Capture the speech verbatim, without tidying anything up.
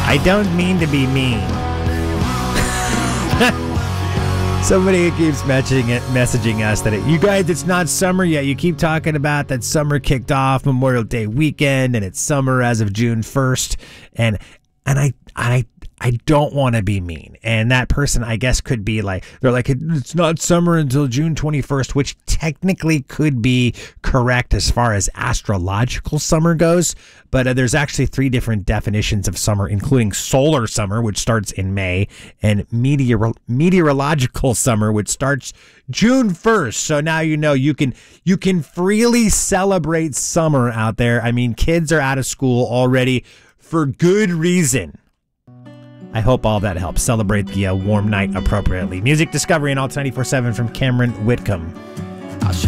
I don't mean to be mean. Somebody keeps messaging it, messaging us that it, you guys, it's not summer yet. You keep talking about that summer kicked off Memorial Day weekend, and it's summer as of June first. And and I I I don't want to be mean. And that person, I guess, could be like, they're like, it's not summer until June twenty-first, which technically could be correct as far as astrological summer goes. But uh, there's actually three different definitions of summer, including solar summer, which starts in May, and meteor meteorological summer, which starts June first. So now you know you can you can freely celebrate summer out there. I mean, kids are out of school already for good reason. I hope all that helps. Celebrate the uh, warm night appropriately. Music Discovery and Alt ninety-four point seven from Cameron Whitcomb.